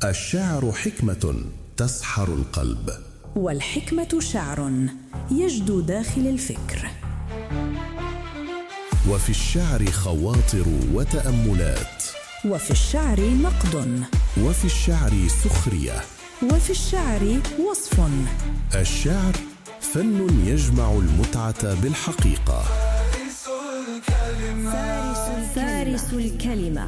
الشعر حكمة تسحر القلب، والحكمة شعر يجدو داخل الفكر، وفي الشعر خواطر وتأملات، وفي الشعر نقد، وفي الشعر سخرية، وفي الشعر وصف. الشعر فن يجمع المتعة بالحقيقة. فارس الكلمة.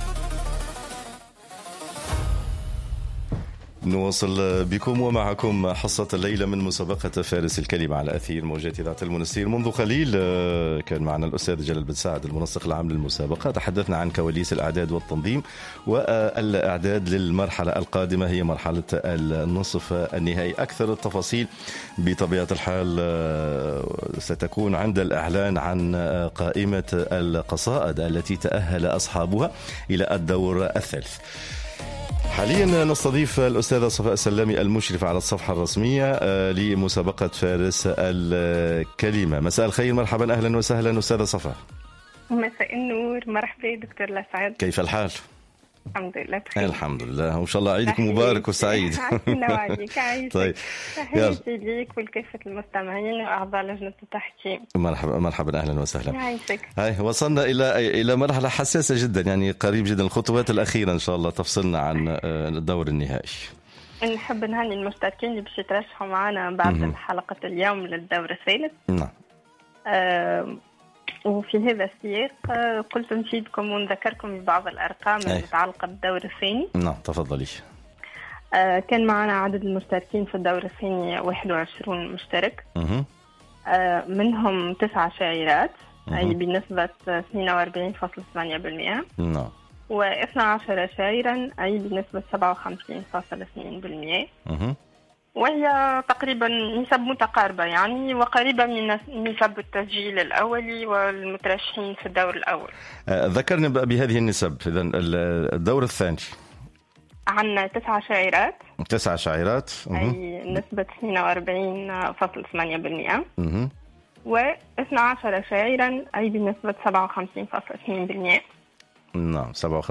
نواصل بكم ومعكم حصة الليلة من مسابقة فارس الكلمة على أثير موجات إذاعة المنستير. منذ قليل كان معنا الأستاذ جلال بن سعد المنسق العام للمسابقة، تحدثنا عن كواليس الإعداد والتنظيم والإعداد للمرحلة القادمة، هي مرحلة النصف النهائي. أكثر التفاصيل بطبيعة الحال ستكون عند الإعلان عن قائمة القصائد التي تأهل أصحابها إلى الدور الثالث. حاليا نستضيف الأستاذة صفاء السلامي المشرفة على الصفحة الرسمية لمسابقة فارس الكلمة. مساء الخير، مرحبا، أهلا وسهلا أستاذة صفاء. مساء النور، مرحبا دكتور لسعد. كيف الحال؟ الحمد لله بخير. الحمد لله، وإن شاء الله عيدكم مبارك وسعيد. عنا وعليك، عايشك. طيب، تحياتي ليك ولكافة المستمعين وأعضاء لجنة التحكيم. مرحبا مرحبا، أهلا وسهلا. عايشك. هاي وصلنا إلى مرحلة حساسة جدا، يعني قريب جدا، الخطوات الأخيرة إن شاء الله تفصلنا عن الدور النهائي. نحب نهني المشتركين اللي باش يترشحوا معنا بعد حلقة اليوم للدور الثالث. نعم. وفي هذا السياق قلت نفيدكم ونذكركم ببعض الأرقام المتعلقة بالدور الثاني. نعم تفضلي. كان معنا عدد المشتركين في الدور الثاني 21 مشترك. منهم 9 شاعرات أي بنسبة 42.8%. نعم. و12 شاعرا أي بنسبة 57.2%. وهي تقريبا نسب متقاربة يعني، وقريبة من نسب التسجيل الأولي والمترشحين في الدور الأول. ذكرني بهذه النسب. إذن الدور الثاني عندنا 9 شاعرات. 9 شاعرات أي نسبة 42.8%. و12 شاعرا أي بنسبة 57.2%. نعم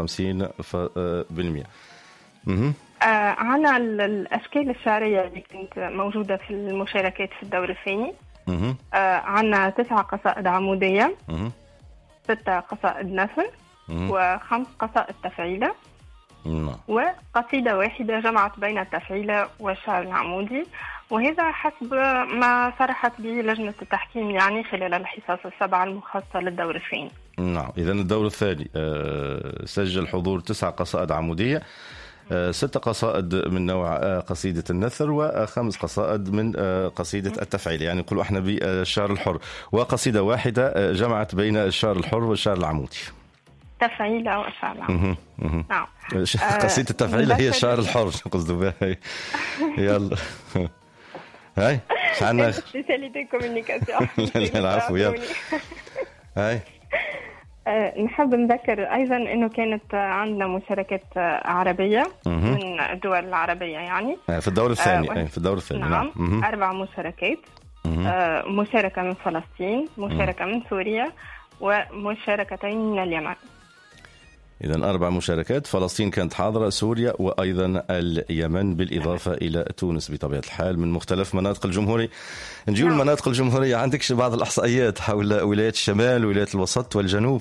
57%. عنا الأشكال الشعرية اللي كانت موجودة في المشاركات في الدور الثاني. عنا 9 قصائد عمودية، 6 قصائد نثر، و5 قصائد تفعيلة، وقصيدة واحدة جمعت بين التفعيلة والشعر العمودي، وهذا حسب ما صرحت به لجنة التحكيم يعني خلال الحصص ال7 المخصصة للدور الثاني. نعم. إذن الدور الثاني سجل حضور 9 قصائد عمودية، 6 قصائد من نوع قصيدة النثر، و5 قصائد من قصيدة التفعيل، يعني نقول احنا بالشعر الحر، وقصيدة واحدة جمعت بين الشعر الحر والشعر العمودي. تفعيلة والشعر العمودي. نعم. قصيدة التفعيلة هي الشعر الحر قصده بها. يلا هاي عنا سبيسياليتي كوميونيكاسيون. العفو. يلا هاي. نحب نذكر أيضا أنه كانت عندنا مشاركات عربية من الدول العربية يعني في الدور الثاني. في الدور الثاني نعم. 4 مشاركات. مشاركة من فلسطين، مشاركة من سوريا، ومشاركتين من اليمن. إذن 4 مشاركات، فلسطين كانت حاضرة، سوريا وأيضا اليمن، بالإضافة إلى تونس بطبيعة الحال، من مختلف مناطق الجمهورية. نجيو المناطق الجمهورية، عندك بعض الإحصائيات حول ولايات الشمال، ولايات الوسط والجنوب؟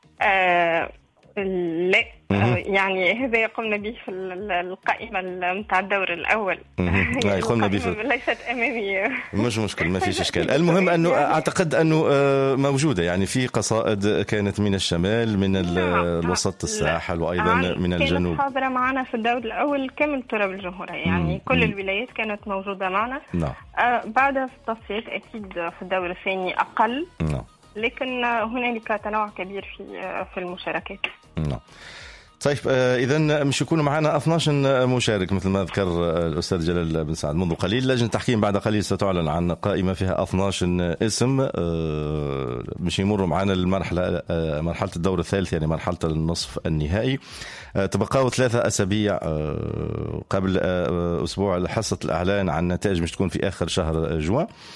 لا، يعني هذا قمنا به في القائمة متاع الدور الأول. قمنا به، ليست أمامية. مش مشكل، ما فيش إشكال. المهم أنه أعتقد أنه موجودة، يعني في قصائد كانت من الشمال، من الوسط الساحل، وأيضا من الجنوب. كانت حاضرة معنا في الدور الأول كامل تراب الجمهورية، يعني كل الولايات كانت موجودة معنا. نعم. بعد في التصفيات أكيد في الدور الثاني أقل. نعم. لكن هنالك تنوع كبير في المشاركات. نعم. طيب، إذن مش يكونوا معنا 12 مشارك مثل ما ذكر الأستاذ جلال بن سعد منذ قليل. لجنة التحكيم بعد قليل ستعلن عن قائمة فيها 12 اسم مش يمروا معنا مرحلة الدور الثالث، يعني مرحلة النصف النهائي. تبقوا 3 أسابيع قبل أسبوع حصة الإعلان عن النتائج، مش تكون في آخر شهر جوان.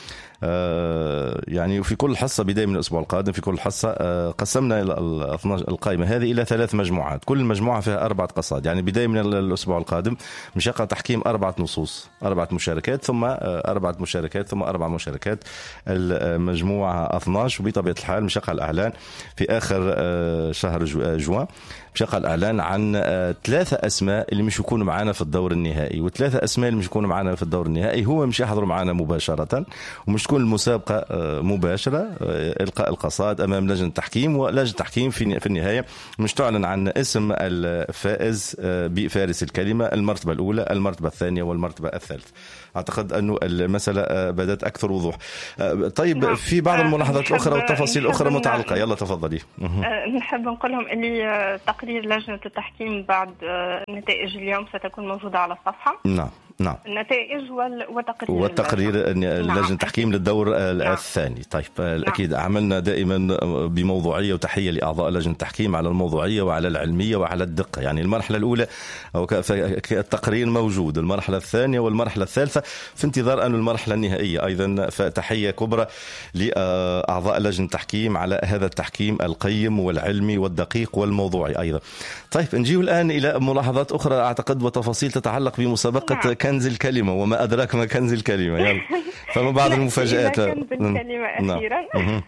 يعني وفي كل حصة بداية من الأسبوع القادم في كل حصة قسمنا القائمة هذه إلى 3 مجموعات، كل مجموعة فيها 4 قصائد. يعني بداية من الأسبوع القادم مش يقع تحكيم 4 نصوص، 4 مشاركات ثم 4 مشاركات ثم 4 مشاركات، المجموعة 12. وبطبيعة الحال مش يقع الإعلان في آخر شهر جوان، مش يقع الإعلان عن 3 أسماء اللي مش يكونوا معنا في الدور النهائي، و3 أسماء اللي مش يكونوا معنا في الدور النهائي هو مش يحضروا معنا مباشرة، ومش تكون المسابقة مباشرة، إلقاء القصائد أمام لجنة التحكيم، ولجنة التحكيم في النهاية مش تعلن عن اسم الفائز بفارس الكلمة، المرتبة الأولى، المرتبة الثانية، والمرتبة الثالثة. أعتقد أنه المسألة بدأت أكثر وضوح. طيب في بعض الملاحظات الأخرى والتفاصيل الأخرى متعلقة، يلا تفضلي. نحب نقول لهم اللي تقرير لجنة التحكيم بعد نتائج اليوم ستكون موجودة على الصفحة. نعم. النتائج والتقرير لجنة التحكيم للدور الثاني. طيب أكيد عملنا دائما بموضوعية، وتحية لأعضاء لجنة التحكيم على الموضوعية وعلى العلمية وعلى الدقة. يعني المرحلة الأولى التقرير موجود، المرحلة الثانية والمرحلة الثالثة في انتظار أن المرحلة النهائية أيضا. فتحية كبرى لأعضاء لجنة التحكيم على هذا التحكيم القيم والعلمي والدقيق والموضوعي أيضا. طيب نجي الآن إلى ملاحظات أخرى أعتقد وتفاصيل تتعلق بمسابقة كنز الكلمة، وما أدراك ما كنز الكلمة. يلا فما بعض المفاجآت. كنز الكلمة أخيرا.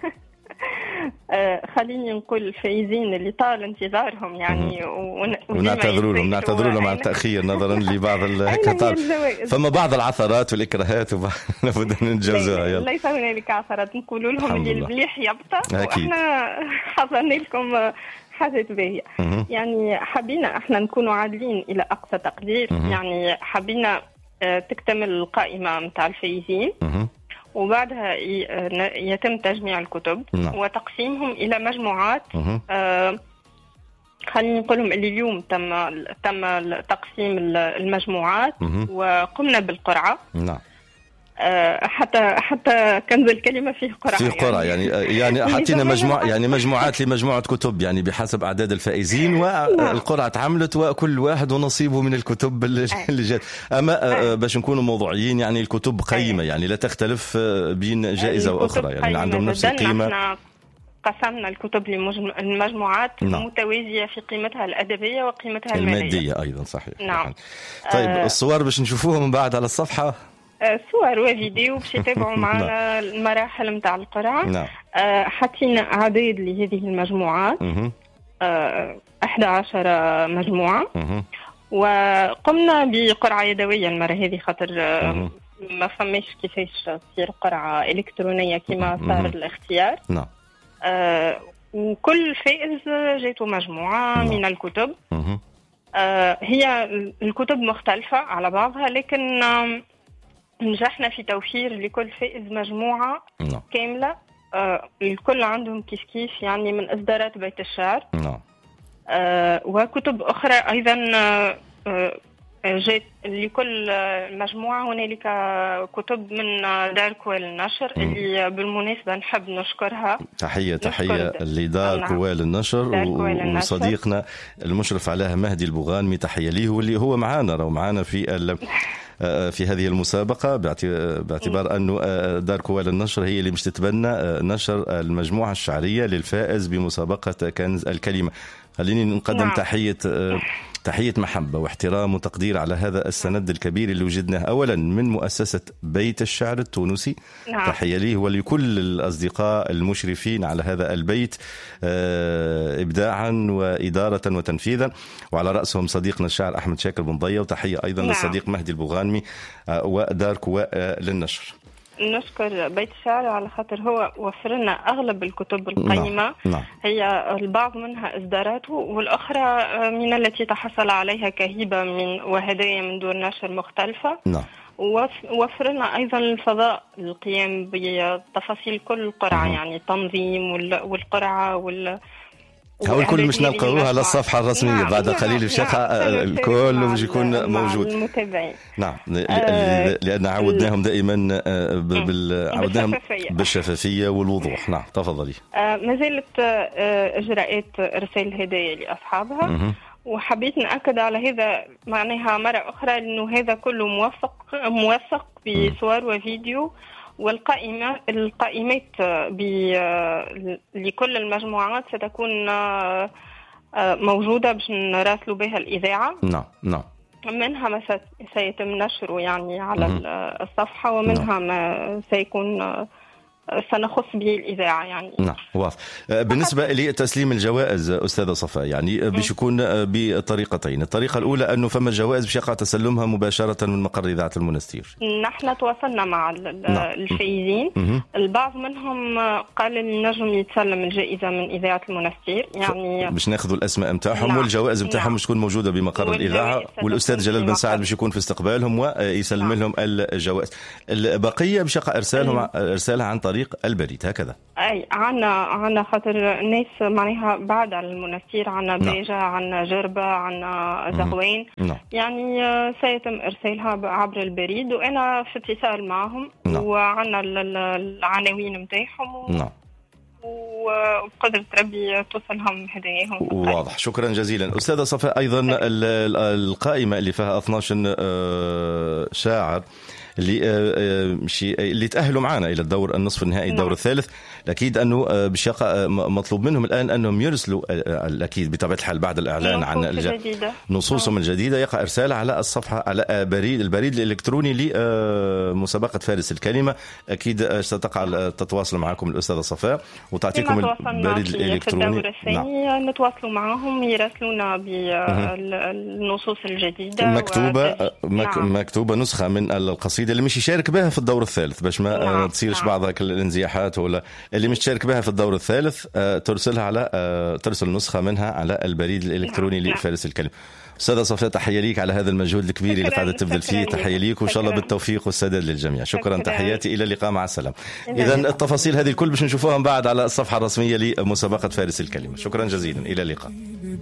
خليني نقول الفائزين اللي طال انتظارهم يعني ونعتذر لهم على التأخير نظرا لبعض فما بعض العثرات والإكراهات لابد أن نتجاوزها. ليس هنالك عثرات، نقولوا لهم اللي المليح يبطأ، وإحنا حضرنا لكم حاجة باهية. يعني حبينا احنا نكونوا عادلين إلى أقصى تقدير. يعني حبينا تكتمل القائمة متاع الفائزين، وبعدها يتم تجميع الكتب وتقسيمهم إلى مجموعات. خلينا نقولهم اللي اليوم تم تقسيم المجموعات، وقمنا بالقرعة. نعم. حتى كنز الكلمة فيه قرعة، يعني حطينا مجموعات لمجموعة كتب يعني بحسب أعداد الفائزين، والقرعة اتعملت وكل واحد ونصيبه من الكتب اللي جات. أما باش نكونوا موضوعيين يعني الكتب قيمة، يعني لا تختلف بين جائزة وأخرى، يعني عندهم نفس القيمة. قسمنا الكتب لمجموعات متوازية في قيمتها الأدبية وقيمتها المادية أيضا. صحيح. نعم. طيب الصور باش نشوفوها من بعد على الصفحة، صور وفيديو باش يتابعوا معنا المراحل متاع القرعة. نعم. حطينا أعداد لهذه المجموعات، 11 مجموعة. وقمنا بقرعة يدوية المرة هذه، خاطر ما فماش كيفاش تصير قرعة إلكترونية كما صار الاختيار. نعم. وكل فائز جاته مجموعة من الكتب. هي الكتب مختلفة على بعضها، لكن نجحنا في توفير لكل فائز مجموعة كاملة. الكل عندهم كيف يعني من إصدارات بيت الشعر. وكتب أخرى أيضا جاءت لكل مجموعة. هنالك كتب من دار كوال النشر اللي بالمناسبة نحب نشكرها. تحية لدار كوال النشر وصديقنا المشرف عليها مهدي البغانمي، تحية ليه، واللي هو معنا في هذه المسابقة، باعتبار أنه دار كوال النشر هي اللي مش تتبنى نشر المجموعة الشعرية للفائز بمسابقة كنز الكلمة. خليني نقدم تحية محبة واحترام وتقدير على هذا السند الكبير اللي وجدناه أولا من مؤسسة بيت الشعر التونسي. تحية ليه ولكل الأصدقاء المشرفين على هذا البيت إبداعا وإدارة وتنفيذا، وعلى رأسهم صديقنا الشاعر أحمد شاكر بن ضية. وتحية أيضا للصديق مهدي البغانمي ودار كواء للنشر. نشكر بيت الشعر على خاطر هو وفر لنا أغلب الكتب القيمة. هي البعض منها إصداراته، والأخرى من التي تحصل عليها كهبة وهدايا من دور نشر مختلفة. ووفر لنا أيضا الفضاء للقيام بتفاصيل كل القرعة، يعني التنظيم والقرعة هو الكل مش نلقاوها على الصفحة الرسمية. بعد قليل بشقة الكل مش يكون موجود. المتابعين. نعم. لأن عودناهم دائما عودناهم بالشفافية والوضوح. نعم تفضلي. ما زالت إجراءات إرسال الهدايا لأصحابها، وحبيت نأكد على هذا معناها مرة أخرى، إنه هذا كله موثق بصور وفيديو، القائمات لكل المجموعات ستكون موجودة باش نراسلوا بها الإذاعة. نعم. منها ما سيتم نشره يعني على الصفحة، ومنها ما سيكون سنخص به الإذاعة يعني. نعم، واضح. بالنسبة لتسليم الجوائز أستاذة صفاء، يعني باش يكون بطريقتين. الطريقة الأولى أنه فما الجوائز باش يقع تسلمها مباشرة من مقر إذاعة المنستير. نحن تواصلنا مع الفائزين. البعض منهم قال إن نجم يتسلم الجائزة من إذاعة المنستير، يعني باش ناخذوا الأسماء متاعهم والجوائز متاعهم باش تكون موجودة بمقر الإذاعة، والأستاذ جلال بن سعد باش يكون في استقبالهم ويسلم لهم الجوائز. البقية باش يقع إرسالها عن طريق البريد هكذا. اي عنا خاطر الناس معناها بعد على المنستير، عنا باجة، عنا جربة، عنا زغوين. يعني سيتم ارسالها عبر البريد، وانا في اتصال معهم. وعنا العناوين نتاعهم. وبقدرة ربي توصلهم هداياهم. واضح. شكرا جزيلا أستاذة صفاء. أيضا القائمة اللي فيها 12 شاعر اللي تأهلوا معنا إلى الدور النصف النهائي، الدور الثالث، أكيد أنه باش يقع مطلوب منهم الآن أنهم يرسلوا أكيد بطبيعة الحال بعد الإعلان عن نصوصهم الجديدة، يقع إرسالها على الصفحة على البريد الإلكتروني لمسابقة فارس الكلمة. أكيد ستقع تتواصل معكم الأستاذة صفاء وتعطيكم البريد الإلكتروني. في الدور الثاني نتواصلوا معهم يرسلونا بالنصوص الجديدة مكتوبة نسخة من القصيدة اللي مش يشارك بها في الدور الثالث، باش ما تصيرش بعض الانزياحات، ولا اللي مش تشارك بها في الدور الثالث ترسل نسخة منها على البريد الإلكتروني لفارس الكلمة. أستاذة صفاء، تحية ليك على هذا المجهود الكبير اللي قاعدة تبذل فيه. تحية ليك وإن شاء الله بالتوفيق والسداد للجميع. شكرا، تحياتي، إلى اللقاء، مع السلامة. إذا التفاصيل هذه الكل باش نشوفوها بعد على الصفحة الرسمية لمسابقة فارس الكلمة. شكرا جزيلا، إلى اللقاء.